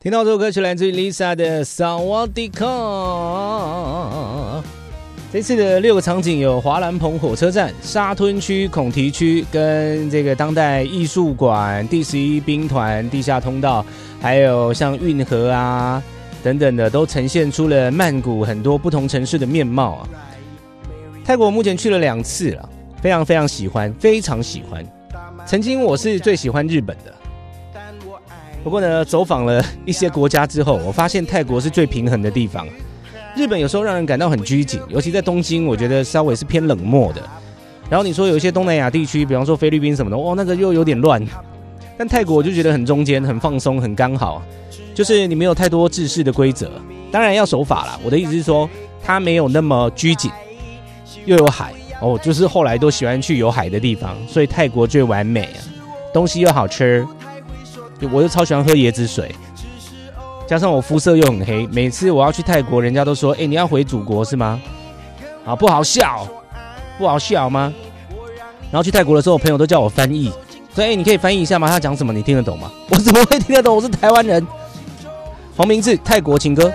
听到这首歌曲来自于 Lisa 的萨瓦迪卡。这次的6个场景有华南棚火车站、沙屯区、孔提区跟这个当代艺术馆、第11兵团地下通道，还有像运河啊等等的，都呈现出了曼谷很多不同城市的面貌啊。泰国目前去了2次了，非常非常喜欢，非常喜欢。曾经我是最喜欢日本的，不过呢，走访了一些国家之后，我发现泰国是最平衡的地方。日本有时候让人感到很拘谨，尤其在东京，我觉得稍微是偏冷漠的。然后你说有一些东南亚地区，比方说菲律宾什么的，哦，那个又有点乱。但泰国我就觉得很中间，很放松，很刚好，就是你没有太多制式的规则，当然要守法啦。我的意思是说，它没有那么拘谨，又有海哦，就是后来都喜欢去有海的地方，所以泰国最完美啊，东西又好吃，我又超喜欢喝椰子水。加上我肤色又很黑，每次我要去泰国，人家都说：“你要回祖国是吗？”啊，不好笑，不好笑吗？然后去泰国的时候，我朋友都叫我翻译，说：“你可以翻译一下吗？他讲什么你听得懂吗？”我怎么会听得懂？我是台湾人。黄明志，泰国情歌。